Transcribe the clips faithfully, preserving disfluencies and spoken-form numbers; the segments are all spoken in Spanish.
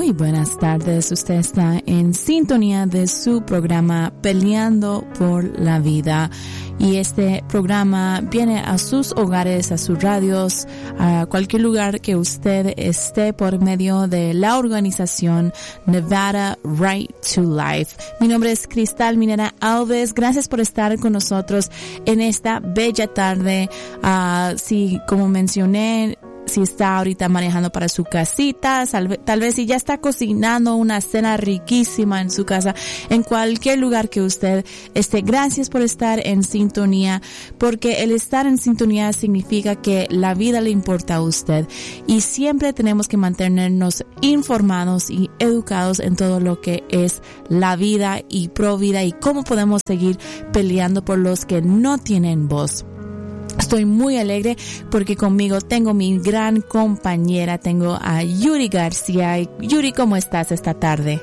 Muy buenas tardes. Usted está en sintonía de su programa Peleando por la Vida. Y este programa viene a sus hogares, a sus radios, a cualquier lugar que usted esté por medio de la organización Nevada Right to Life. Mi nombre es Cristal Minera Alves. Gracias por estar con nosotros en esta bella tarde. Uh, sí, como mencioné, si está ahorita manejando para su casita, tal, tal vez si ya está cocinando una cena riquísima en su casa, en cualquier lugar que usted esté. Gracias por estar en sintonía, porque el estar en sintonía significa que la vida le importa a usted y siempre tenemos que mantenernos informados y educados en todo lo que es la vida y pro vida y cómo podemos seguir peleando por los que no tienen voz. Estoy muy alegre porque conmigo tengo mi gran compañera, tengo a Yuri García. Yuri, ¿cómo estás esta tarde?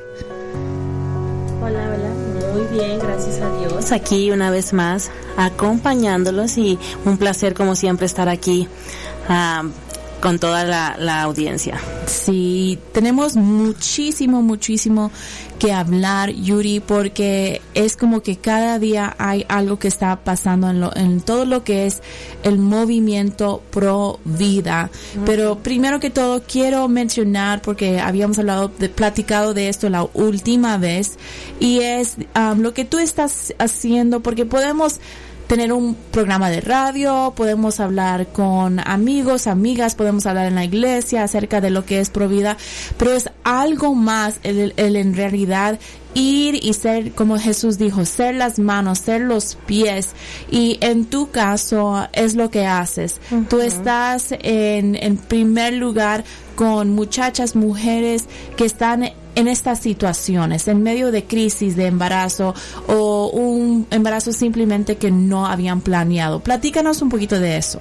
Hola, hola, muy bien, gracias a Dios. Aquí una vez más acompañándolos y un placer como siempre estar aquí uh, con toda la, la audiencia. Sí, tenemos muchísimo, muchísimo que hablar, Yuri, porque es como que cada día hay algo que está pasando en, lo, en todo lo que es el movimiento pro vida. Uh-huh. Pero primero que todo quiero mencionar, porque habíamos hablado de, platicado de esto la última vez, y es um, lo que tú estás haciendo, porque podemos tener un programa de radio, podemos hablar con amigos, amigas, podemos hablar en la iglesia acerca de lo que es Provida, pero es algo más el, el en realidad ir y ser, como Jesús dijo, ser las manos, ser los pies, y en tu caso es lo que haces. Uh-huh. Tú estás en, en primer lugar con muchachas, mujeres que están en estas situaciones, en medio de crisis de embarazo o un embarazo simplemente que no habían planeado. Platícanos un poquito de eso.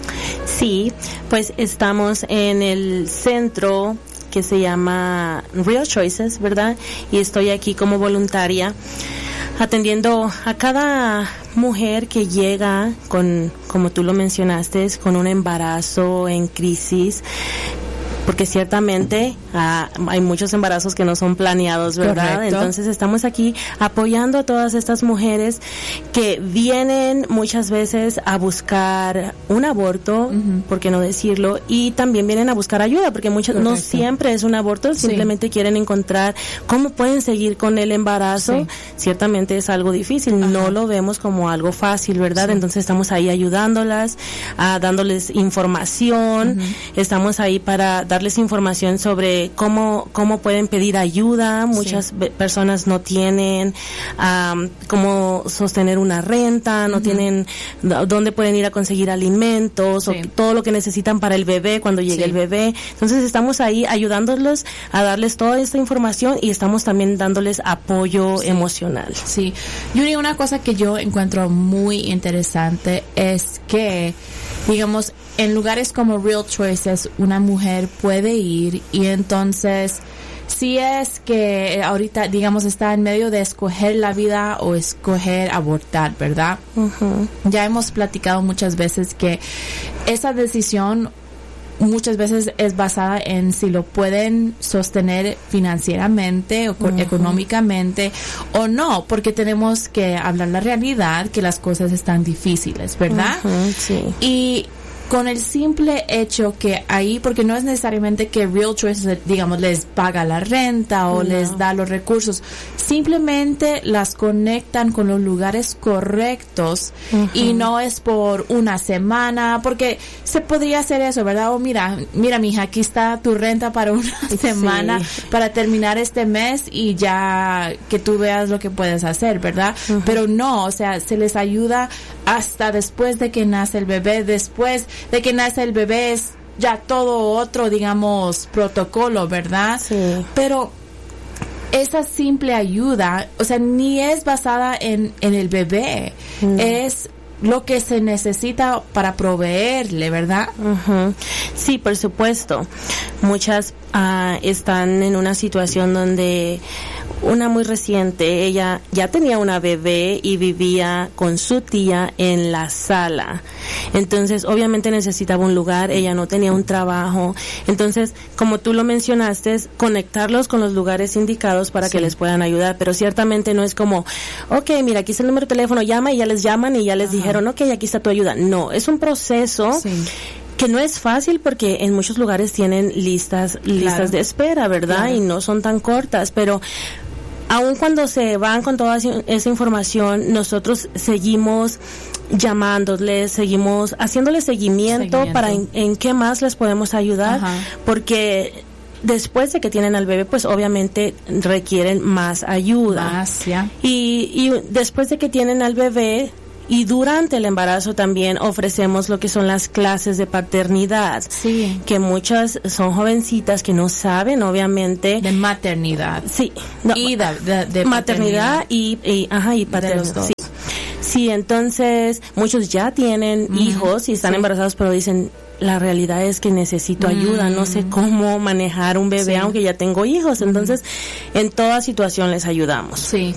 Sí, pues estamos en el centro que se llama Real Choices, ¿verdad? Y estoy aquí como voluntaria atendiendo a cada mujer que llega con, como tú lo mencionaste, con un embarazo en crisis, porque ciertamente uh, hay muchos embarazos que no son planeados, ¿verdad? Correcto. Entonces estamos aquí apoyando a todas estas mujeres que vienen muchas veces a buscar un aborto, uh-huh. ¿por qué no decirlo? Y también vienen a buscar ayuda, porque muchas no siempre es un aborto, sí. Simplemente quieren encontrar cómo pueden seguir con el embarazo. Sí. Ciertamente es algo difícil, uh-huh. No lo vemos como algo fácil, ¿verdad? Sí. Entonces estamos ahí ayudándolas, uh, dándoles información, uh-huh. Estamos ahí para dar darles información sobre cómo cómo pueden pedir ayuda. Muchas sí. personas no tienen um, cómo sostener una renta, no uh-huh. tienen dónde pueden ir a conseguir alimentos, sí. o todo lo que necesitan para el bebé cuando llegue sí. el bebé. Entonces estamos ahí ayudándolos a darles toda esta información y estamos también dándoles apoyo sí. emocional. Sí. Yuri, una cosa que yo encuentro muy interesante es que, digamos, en lugares como Real Choices, una mujer puede ir y entonces, si es que ahorita, digamos, está en medio de escoger la vida o escoger abortar, ¿verdad? Uh-huh. Ya hemos platicado muchas veces que esa decisión muchas veces es basada en si lo pueden sostener financieramente o uh-huh. económicamente o no, porque tenemos que hablar la realidad, que las cosas están difíciles, ¿verdad? Uh-huh, sí. Y con el simple hecho que ahí, porque no es necesariamente que Real Choices, digamos, les paga la renta o no. les da los recursos, simplemente las conectan con los lugares correctos uh-huh. y no es por una semana, porque se podría hacer eso, ¿verdad? O mira, mira mija, aquí está tu renta para una semana sí. para terminar este mes y ya que tú veas lo que puedes hacer, ¿verdad? Uh-huh. Pero no, o sea, se les ayuda hasta después de que nace el bebé, después de que nace el bebé es ya todo otro, digamos, protocolo, ¿verdad? Sí. Pero esa simple ayuda, o sea, ni es basada en, en el bebé, mm. es lo que se necesita para proveerle, ¿verdad? Uh-huh. Sí, por supuesto. Muchas uh, están en una situación donde una muy reciente, ella ya tenía una bebé y vivía con su tía en la sala. Entonces, obviamente necesitaba un lugar, ella no tenía un trabajo. Entonces, como tú lo mencionaste, conectarlos con los lugares indicados para sí. que les puedan ayudar. Pero ciertamente no es como, ok, mira, aquí está el número de teléfono, llama y ya les llaman y ya les Ajá. dijeron, ok, aquí está tu ayuda. No, es un proceso sí. que no es fácil porque en muchos lugares tienen listas, listas claro. de espera, ¿verdad? Claro. Y no son tan cortas, pero aun cuando se van con toda esa información, nosotros seguimos llamándoles, seguimos haciéndoles seguimiento, seguimiento. para en, en qué más les podemos ayudar, Ajá. porque después de que tienen al bebé, pues obviamente requieren más ayuda. Más, ya. Y, y después de que tienen al bebé, y durante el embarazo también ofrecemos lo que son las clases de paternidad. Sí. Que muchas son jovencitas que no saben, obviamente. De maternidad. Sí. No, y de, de, de maternidad y, y, ajá, y paternidad. Sí. Sí, entonces, muchos ya tienen mm, hijos y están sí. embarazados, pero dicen, la realidad es que necesito mm. ayuda, no sé cómo manejar un bebé, sí. aunque ya tengo hijos. Entonces, mm. en toda situación les ayudamos. Sí.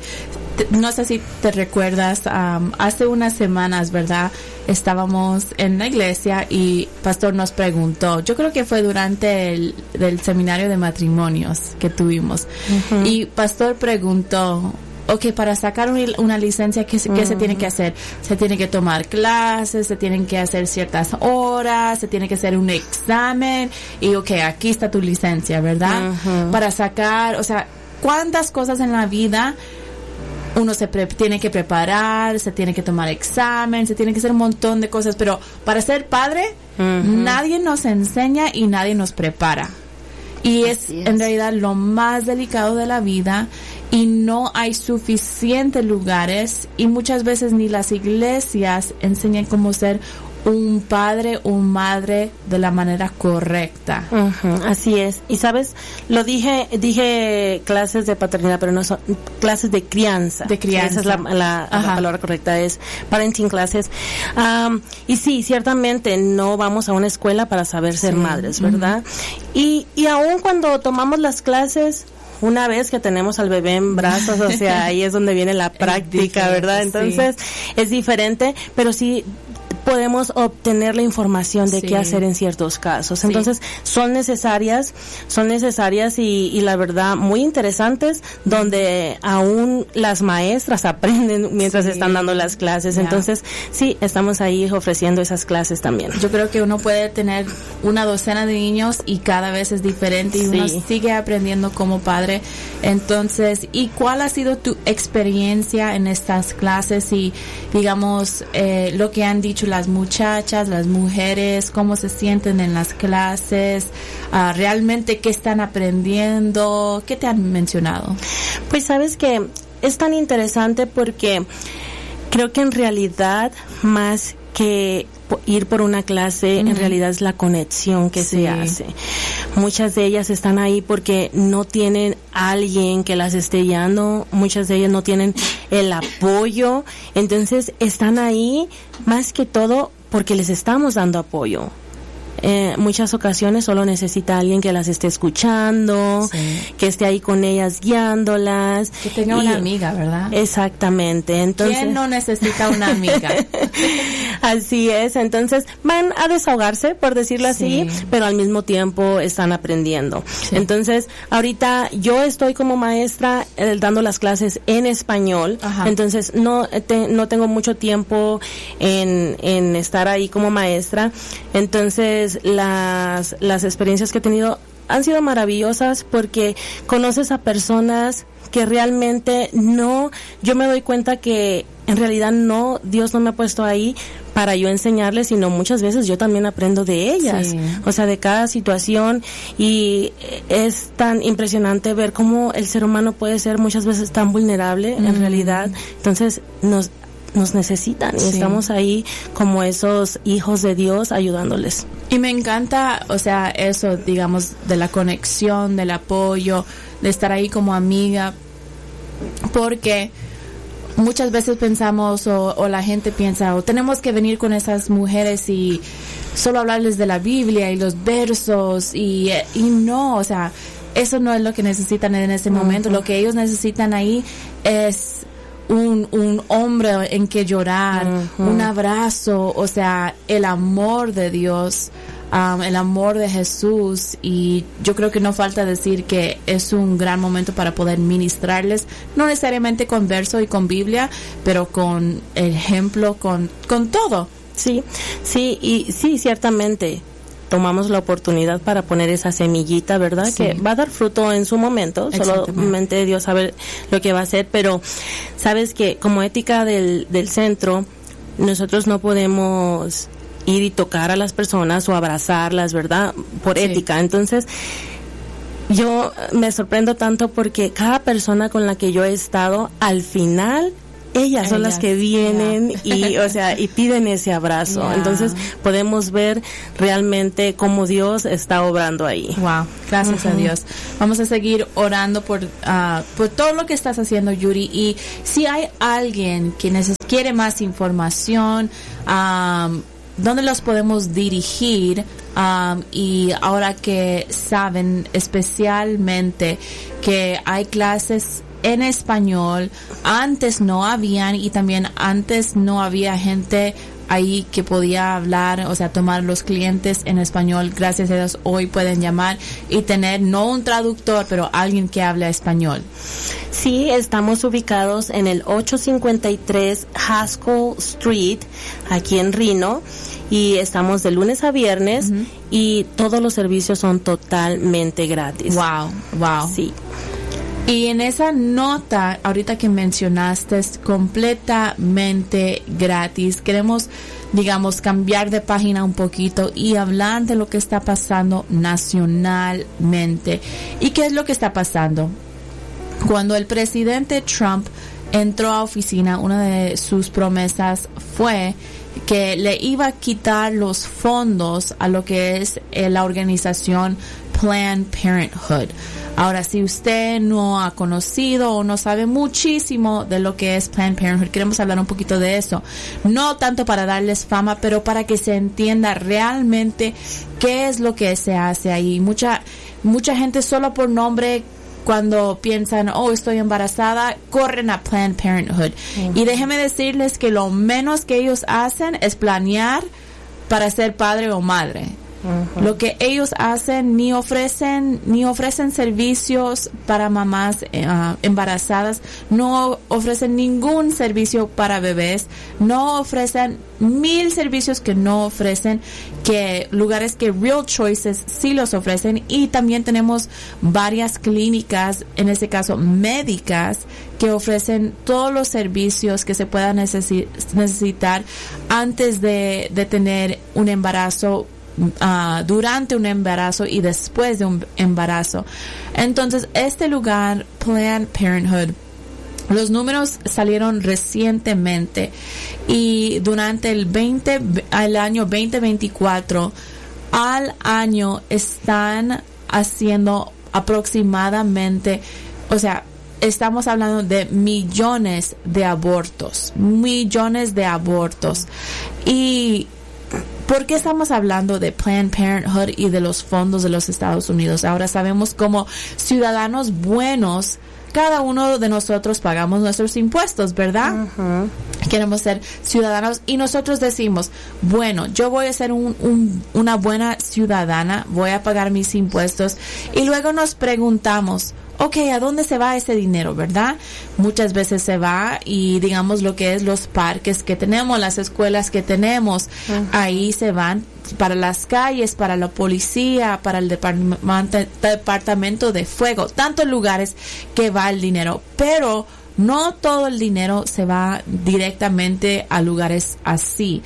No sé si te recuerdas, um, hace unas semanas, ¿verdad? Estábamos en la iglesia y pastor nos preguntó, yo creo que fue durante el del seminario de matrimonios que tuvimos, uh-huh. y pastor preguntó, ok, para sacar un, una licencia, ¿qué, uh-huh. ¿qué se tiene que hacer? Se tiene que tomar clases, se tienen que hacer ciertas horas, se tiene que hacer un examen, y ok, aquí está tu licencia, ¿verdad? Uh-huh. Para sacar, o sea, ¿cuántas cosas en la vida uno se pre- tiene que preparar, se tiene que tomar examen, se tiene que hacer un montón de cosas, pero para ser padre, uh-huh. nadie nos enseña y nadie nos prepara. Y es, es en realidad lo más delicado de la vida, y no hay suficientes lugares, y muchas veces ni las iglesias enseñan cómo ser un padre o madre de la manera correcta. Uh-huh, así es. Y sabes, lo dije, dije clases de paternidad, pero no son clases de crianza. De crianza. Esa es la, la, la palabra correcta, es parenting classes. Um, y sí, ciertamente no vamos a una escuela para saber ser sí. madres, ¿verdad? Uh-huh. Y, y aún cuando tomamos las clases, una vez que tenemos al bebé en brazos, o sea, ahí es donde viene la práctica, ¿verdad? Entonces, sí. es diferente, pero sí podemos obtener la información de sí. qué hacer en ciertos casos. Sí. Entonces, son necesarias, son necesarias y, y la verdad muy interesantes, donde aún las maestras aprenden mientras sí. están dando las clases. Yeah. Entonces, sí, estamos ahí ofreciendo esas clases también. Yo creo que uno puede tener una docena de niños y cada vez es diferente y sí. uno sigue aprendiendo como padre. Entonces, ¿y cuál ha sido tu experiencia en estas clases y, digamos, eh, lo que han dicho las muchachas, las mujeres, cómo se sienten en las clases, uh, realmente qué están aprendiendo, qué te han mencionado? Pues sabes que es tan interesante porque creo que en realidad más que ir por una clase, uh-huh. en realidad es la conexión que sí. se hace. Muchas de ellas están ahí porque no tienen alguien que las esté guiando, muchas de ellas no tienen el apoyo, entonces están ahí más que todo porque les estamos dando apoyo. Eh, muchas ocasiones solo necesita alguien que las esté escuchando, sí. que esté ahí con ellas guiándolas. Que tenga y, una amiga, ¿verdad? Exactamente. Entonces, ¿quién no necesita una amiga? Así es. Entonces van a desahogarse, por decirlo así, sí. pero al mismo tiempo están aprendiendo. Sí. Entonces, ahorita yo estoy como maestra eh, dando las clases en español. Ajá. Entonces no te, no tengo mucho tiempo en en estar ahí como maestra. Entonces las las experiencias que he tenido han sido maravillosas porque conoces a personas que realmente no, yo me doy cuenta que en realidad no, Dios no me ha puesto ahí para yo enseñarles, sino muchas veces yo también aprendo de ellas, sí. o sea, de cada situación, y es tan impresionante ver cómo el ser humano puede ser muchas veces tan vulnerable mm. en realidad. Entonces nos nos necesitan sí. y estamos ahí como esos hijos de Dios ayudándoles. Y me encanta, o sea, eso, digamos, de la conexión, del apoyo, de estar ahí como amiga, porque muchas veces pensamos o, o la gente piensa, o tenemos que venir con esas mujeres y solo hablarles de la Biblia y los versos y, y no, o sea, eso no es lo que necesitan en ese momento. Uh-huh. Lo que ellos necesitan ahí es un, un hombre en que llorar, uh-huh. un abrazo, o sea, el amor de Dios, um, el amor de Jesús. Y yo creo que no falta decir que es un gran momento para poder ministrarles, no necesariamente con verso y con Biblia, pero con ejemplo, con, con todo. Sí, sí, y sí, ciertamente tomamos la oportunidad para poner esa semillita, ¿verdad? Sí. Que va a dar fruto en su momento, solamente Dios sabe lo que va a hacer, pero sabes que como ética del, del centro, nosotros no podemos ir y tocar a las personas o abrazarlas, ¿verdad? Por sí. ética. Entonces, yo me sorprendo tanto porque cada persona con la que yo he estado, al final, ellas son ellas, las que vienen yeah. y, o sea, y piden ese abrazo. Yeah. Entonces, podemos ver realmente cómo Dios está obrando ahí. Wow, gracias uh-huh. a Dios. Vamos a seguir orando por, uh, por todo lo que estás haciendo, Yuri. Y si hay alguien que neces- quiere más información, um, ¿dónde los podemos dirigir? Um, y ahora que saben especialmente que hay clases en español, antes no habían, y también antes no había gente ahí que podía hablar, o sea, tomar los clientes en español. Gracias a Dios hoy pueden llamar y tener no un traductor, pero alguien que hable español. Sí, estamos ubicados en el ocho cincuenta y tres Haskell Street, aquí en Reno, y estamos de lunes a viernes, uh-huh. y todos los servicios son totalmente gratis. Wow, wow. Sí. Y en esa nota, ahorita que mencionaste, es completamente gratis. Queremos, digamos, cambiar de página un poquito y hablar de lo que está pasando nacionalmente. ¿Y qué es lo que está pasando? Cuando el presidente Trump entró a oficina, una de sus promesas fue que le iba a quitar los fondos a lo que es eh, la organización Planned Parenthood. Ahora, si usted no ha conocido o no sabe muchísimo de lo que es Planned Parenthood, queremos hablar un poquito de eso. No tanto para darles fama, pero para que se entienda realmente qué es lo que se hace ahí. Mucha, mucha gente solo por nombre, cuando piensan, oh, estoy embarazada, corren a Planned Parenthood. Uh-huh. Y déjenme decirles que lo menos que ellos hacen es planear para ser padre o madre. Uh-huh. Lo que ellos hacen, ni ofrecen ni ofrecen servicios para mamás uh, embarazadas, no ofrecen ningún servicio para bebés, no ofrecen mil servicios que no ofrecen, que lugares que Real Choices sí los ofrecen. Y también tenemos varias clínicas, en este caso médicas, que ofrecen todos los servicios que se puedan necesi- necesitar antes de, de tener un embarazo, Uh, durante un embarazo y después de un embarazo. Entonces, este lugar, Planned Parenthood, los números salieron recientemente y durante el veinte, el año veinte veinticuatro, al año están haciendo aproximadamente, o sea, estamos hablando de millones de abortos, millones de abortos. Y ¿por qué estamos hablando de Planned Parenthood y de los fondos de los Estados Unidos? Ahora sabemos como ciudadanos buenos, cada uno de nosotros pagamos nuestros impuestos, ¿verdad? Uh-huh. Queremos ser ciudadanos y nosotros decimos, bueno, yo voy a ser un, un, una buena ciudadana, voy a pagar mis impuestos, y luego nos preguntamos, okay, ¿a dónde se va ese dinero, verdad? Muchas veces se va y digamos lo que es los parques que tenemos, las escuelas que tenemos, uh-huh. ahí se van para las calles, para la policía, para el departamento, departamento de fuego, tantos lugares que va el dinero, pero no todo el dinero se va directamente a lugares así.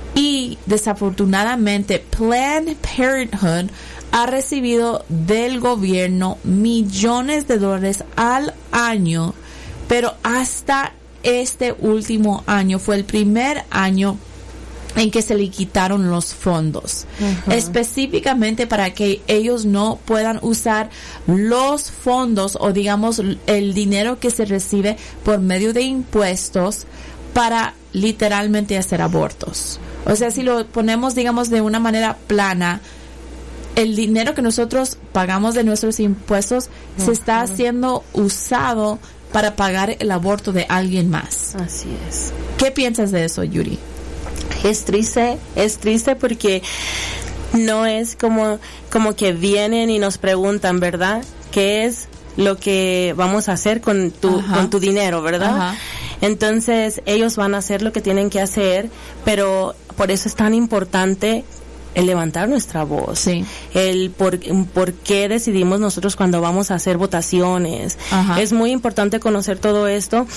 Y desafortunadamente Planned Parenthood ha recibido del gobierno millones de dólares al año, pero hasta este último año fue el primer año en que se le quitaron los fondos, uh-huh. específicamente para que ellos no puedan usar los fondos o digamos el dinero que se recibe por medio de impuestos para literalmente hacer abortos. O sea, si lo ponemos digamos de una manera plana, el dinero que nosotros pagamos de nuestros impuestos uh-huh. se está siendo usado para pagar el aborto de alguien más. Así es. ¿Qué piensas de eso, Yuri? Es triste, es triste porque no es como, como que vienen y nos preguntan, ¿verdad? ¿Qué es lo que vamos a hacer con tu, Ajá. con tu dinero, verdad? Ajá. Entonces, ellos van a hacer lo que tienen que hacer, pero por eso es tan importante el levantar nuestra voz, sí. el por, por qué decidimos nosotros cuando vamos a hacer votaciones. Ajá. Es muy importante conocer todo esto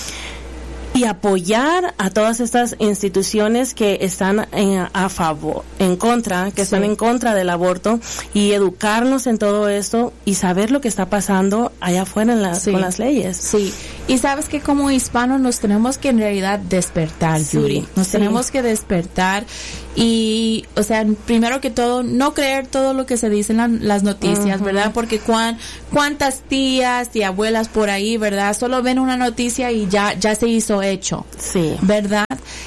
y apoyar a todas estas instituciones que están en, a favor, en contra, que sí. están en contra del aborto, y educarnos en todo esto y saber lo que está pasando allá afuera en la, sí. con las leyes. Sí, y sabes que como hispanos nos tenemos que en realidad despertar, sí. Yuri, nos sí. tenemos que despertar y, o sea, primero que todo, no creer todo lo que se dice en la, las noticias, uh-huh. ¿verdad? Porque cuán, cuántas tías y abuelas por ahí, ¿verdad? Solo ven una noticia y ya, ya se hizo hecho, sí, ¿verdad?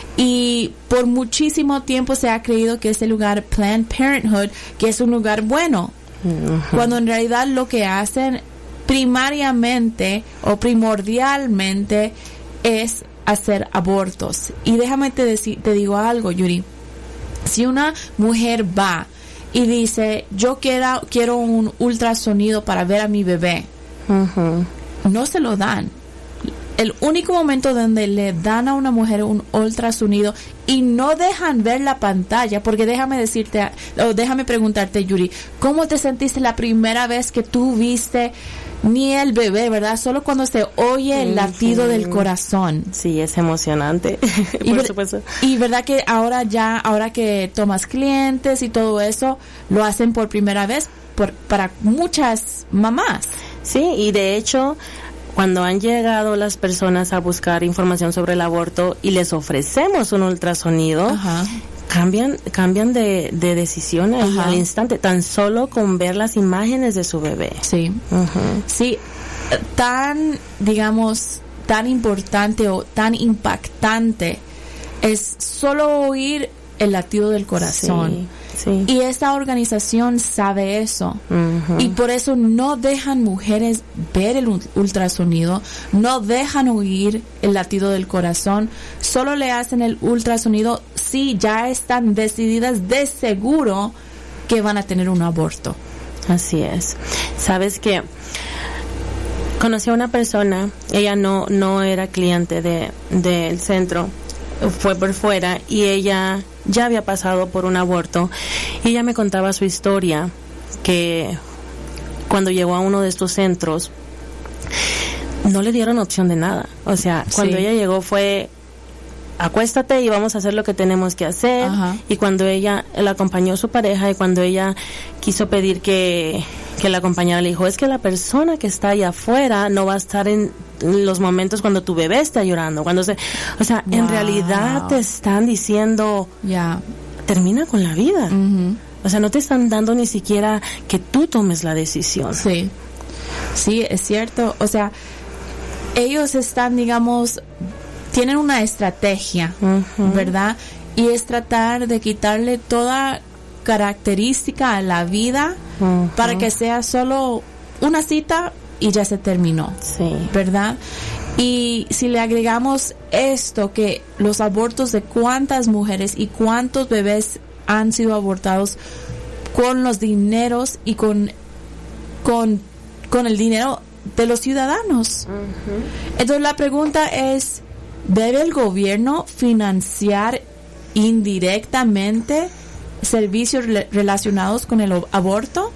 Y por muchísimo tiempo se ha creído que ese lugar Planned Parenthood, que es un lugar bueno, uh-huh. cuando en realidad lo que hacen primariamente o primordialmente es hacer abortos. Y déjame te, deci- te digo algo, Yuri, si una mujer va y dice, yo quiero, quiero un ultrasonido para ver a mi bebé, uh-huh. no se lo dan. El único momento donde le dan a una mujer un ultrasonido y no dejan ver la pantalla, porque déjame decirte, o déjame preguntarte, Yuri, ¿cómo te sentiste la primera vez que tú viste ni el bebé, verdad? Solo cuando se oye el latido del corazón. Sí, es emocionante, y por ver, supuesto. Y verdad que ahora ya, ahora que tomas clientes y todo eso, lo hacen por primera vez por, para muchas mamás. Sí, y de hecho, cuando han llegado las personas a buscar información sobre el aborto y les ofrecemos un ultrasonido, Ajá. cambian cambian de, de decisión ahí al instante, tan solo con ver las imágenes de su bebé. Sí, uh-huh. sí, tan, digamos, tan importante o tan impactante es solo oír el latido del corazón. Sí. Sí. Y esta organización sabe eso. Uh-huh. Y por eso no dejan mujeres ver el ultrasonido, no dejan oír el latido del corazón, solo le hacen el ultrasonido si ya están decididas de seguro que van a tener un aborto. Así es. Sabes que conocí a una persona, ella no no era cliente de del centro, fue por fuera, y ella ya había pasado por un aborto, y ella me contaba su historia, que cuando llegó a uno de estos centros no le dieron opción de nada. O sea, cuando sí. ella llegó fue, acuéstate y vamos a hacer lo que tenemos que hacer. Ajá. Y cuando ella, la acompañó su pareja, y cuando ella quiso pedir que, que la acompañara, le dijo, es que la persona que está allá afuera no va a estar en los momentos cuando tu bebé está llorando, cuando se, o sea, wow. en realidad te están diciendo, ya, yeah. termina con la vida. Uh-huh. O sea, no te están dando ni siquiera que tú tomes la decisión. Sí, sí, es cierto. O sea, ellos están, digamos, tienen una estrategia, uh-huh. ¿verdad? Y es tratar de quitarle toda característica a la vida uh-huh. para que sea solo una cita y ya se terminó, sí. ¿verdad? Y si le agregamos esto, que los abortos de cuántas mujeres y cuántos bebés han sido abortados con los dineros y con con con el dinero de los ciudadanos. Uh-huh. Entonces la pregunta es, ¿debe el gobierno financiar indirectamente servicios re- relacionados con el o- aborto?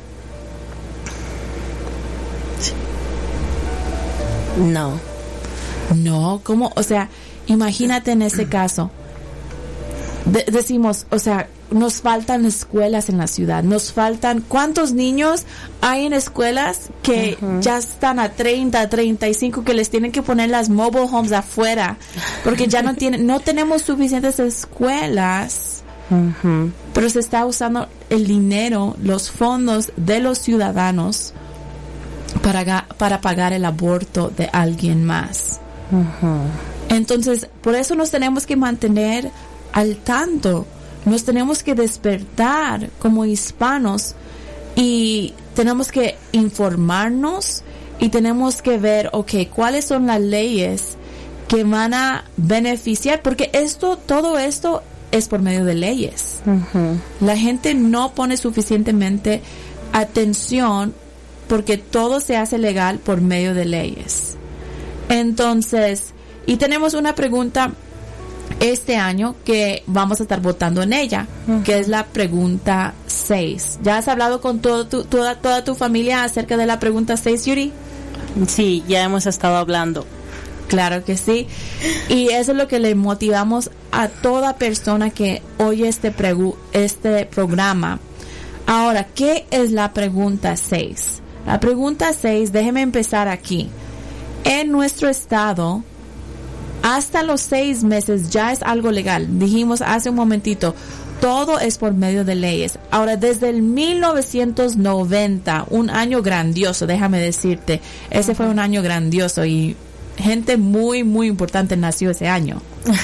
No. No, ¿cómo? O sea, imagínate en ese caso. De- decimos, o sea, nos faltan escuelas en la ciudad, nos faltan, ¿cuántos niños hay en escuelas que uh-huh. ya están a treinta, treinta y cinco, que les tienen que poner las mobile homes afuera porque ya no tienen, no tenemos suficientes escuelas, uh-huh. pero se está usando el dinero, los fondos de los ciudadanos para, para pagar el aborto de alguien más. Uh-huh. Entonces, por eso nos tenemos que mantener al tanto, nos tenemos que despertar como hispanos y tenemos que informarnos y tenemos que ver, okay, cuáles son las leyes que van a beneficiar, porque esto, todo esto es por medio de leyes. Uh-huh. La gente no pone suficientemente atención porque todo se hace legal por medio de leyes. Entonces, y tenemos una pregunta este año que vamos a estar votando en ella, uh-huh. que es la pregunta seis. ¿Ya has hablado con todo tu, toda, toda tu familia acerca de la pregunta seis, Yuri? Sí, ya hemos estado hablando. Claro que sí. Y eso es lo que le motivamos a toda persona que oye este, pregu- este programa. Ahora, ¿qué es la pregunta seis? La pregunta seis, déjeme empezar aquí. En nuestro estado, hasta los seis meses ya es algo legal. Dijimos hace un momentito, todo es por medio de leyes. Ahora, desde el mil novecientos noventa, un año grandioso, déjame decirte, ese fue un año grandioso y gente muy, muy importante nació ese año.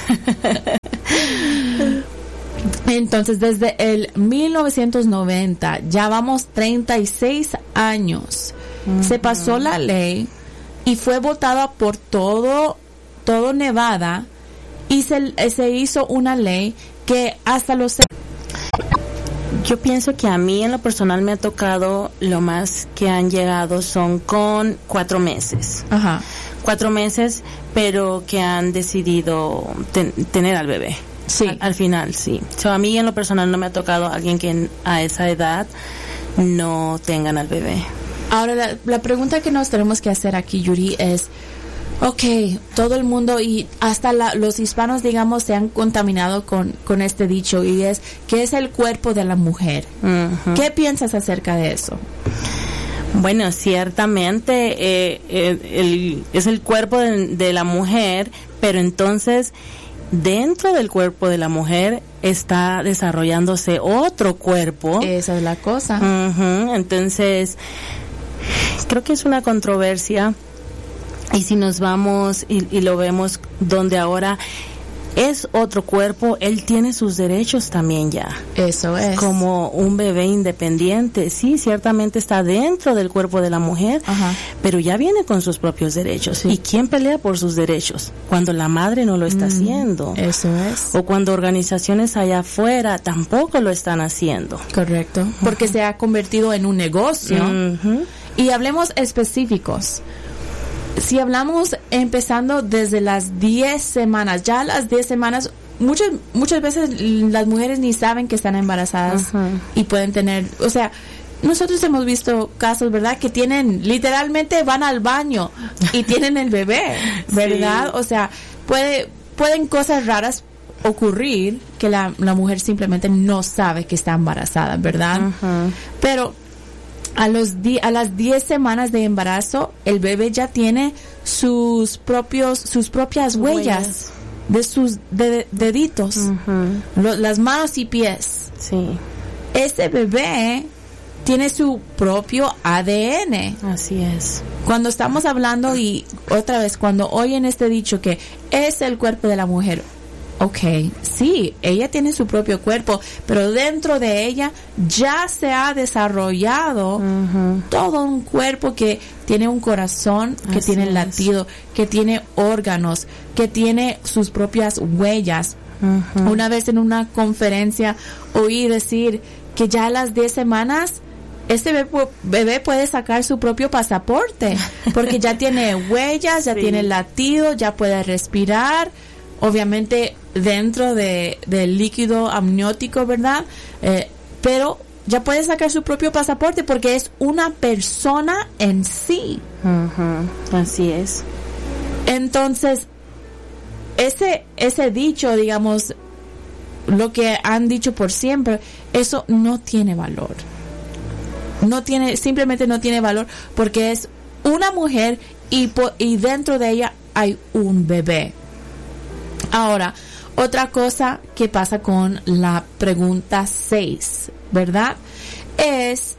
Entonces, desde el mil novecientos noventa, ya vamos treinta y seis años. Uh-huh. Se pasó la ley y fue votada por todo, todo Nevada y se, se hizo una ley que hasta los... Yo pienso que a mí en lo personal me ha tocado lo más que han llegado son con cuatro meses. Ajá. Cuatro meses, pero que han decidido ten, tener al bebé. Sí. Al, al final, sí. So, a mí en lo personal no me ha tocado alguien que en, a esa edad no tengan al bebé. Ahora, la, la pregunta que nos tenemos que hacer aquí, Yuri, es, okay, todo el mundo y hasta la, los hispanos, digamos, se han contaminado con, con este dicho y es, ¿qué es el cuerpo de la mujer? Uh-huh. ¿Qué piensas acerca de eso? Bueno, ciertamente eh, eh, el, es el cuerpo de, de la mujer, pero entonces dentro del cuerpo de la mujer está desarrollándose otro cuerpo. Esa es la cosa. Uh-huh. Entonces, creo que es una controversia. Y si nos vamos y, y lo vemos donde ahora es otro cuerpo, él tiene sus derechos también ya. Eso es. Como un bebé independiente. Sí, ciertamente está dentro del cuerpo de la mujer, ajá, pero ya viene con sus propios derechos. Sí. ¿Y quién pelea por sus derechos? Cuando la madre no lo está mm, haciendo. Eso es. O cuando organizaciones allá afuera tampoco lo están haciendo. Correcto. Porque uh-huh. se ha convertido en un negocio. Uh-huh. Y hablemos específicos. Si hablamos empezando desde las diez semanas, ya a las diez semanas, muchas muchas veces las mujeres ni saben que están embarazadas uh-huh. y pueden tener, o sea, nosotros hemos visto casos, ¿verdad? Que tienen, literalmente van al baño y tienen el bebé, ¿verdad? Sí. O sea, puede pueden cosas raras ocurrir que la, la mujer simplemente no sabe que está embarazada, ¿verdad? Uh-huh. Pero A los di- a las diez semanas de embarazo, el bebé ya tiene sus propios sus propias huellas, huellas. de sus de- deditos, uh-huh. lo, las manos y pies. Sí. Ese bebé tiene su propio A D N. Así es. Cuando estamos hablando y otra vez cuando oyen este dicho que es el cuerpo de la mujer, okay, sí, ella tiene su propio cuerpo, pero dentro de ella ya se ha desarrollado uh-huh. todo un cuerpo que tiene un corazón, que Así tiene es. latido, que tiene órganos, que tiene sus propias huellas. Uh-huh. Una vez en una conferencia oí decir que ya a las diez semanas este bebé, bebé puede sacar su propio pasaporte, porque ya tiene huellas, ya sí. tiene latido, ya puede respirar. Obviamente dentro de del líquido amniótico, ¿verdad? Eh, pero ya puede sacar su propio pasaporte porque es una persona en sí. Uh-huh. Así es. Entonces, ese ese dicho, digamos, lo que han dicho por siempre, eso no tiene valor. No tiene, simplemente no tiene valor porque es una mujer y, po- y dentro de ella hay un bebé. Ahora, otra cosa que pasa con la pregunta seis, ¿verdad? Es,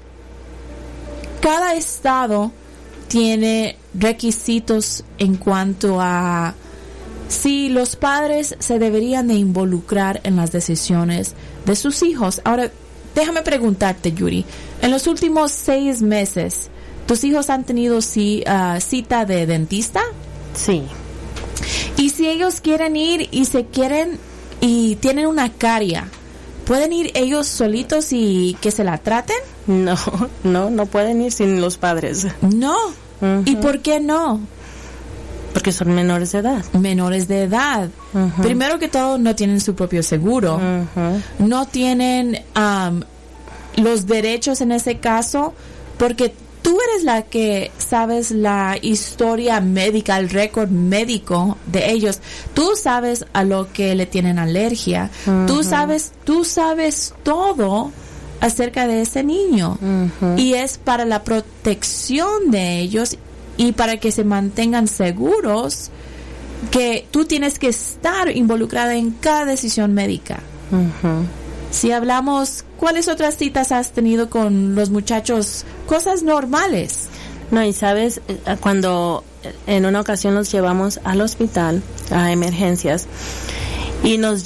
cada estado tiene requisitos en cuanto a si los padres se deberían de involucrar en las decisiones de sus hijos. Ahora, déjame preguntarte, Yuri, en los últimos seis meses, ¿tus hijos han tenido sí, uh, cita de dentista? Sí. Y si ellos quieren ir y se quieren y tienen una caria, ¿pueden ir ellos solitos y que se la traten? No, no, no pueden ir sin los padres. No. Uh-huh. ¿Y por qué no? Porque son menores de edad. Menores de edad. Uh-huh. Primero que todo, no tienen su propio seguro. Uh-huh. No tienen um, los derechos en ese caso, porque tú eres la que sabes la historia médica, el récord médico de ellos. Tú sabes a lo que le tienen alergia. Uh-huh. Tú sabes, tú sabes todo acerca de ese niño. Uh-huh. Y es para la protección de ellos y para que se mantengan seguros que tú tienes que estar involucrada en cada decisión médica. Uh-huh. Si hablamos, ¿cuáles otras citas has tenido con los muchachos? Cosas normales. No, y sabes, cuando en una ocasión los llevamos al hospital, a emergencias, y nos